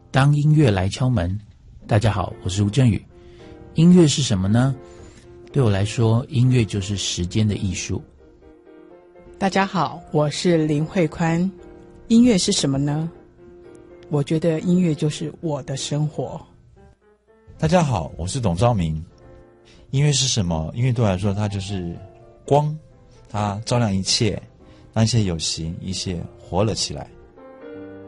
当音乐来敲门。大家好，我是吴振宇。音乐是什么呢？对我来说，音乐就是时间的艺术。 大家好，我是林慧宽。音乐是什么呢？我觉得音乐就是我的生活。 大家好，我是董昭明。音乐是什么？音乐对我来说，它就是光，它照亮一切，让一切有形，一切活了起来。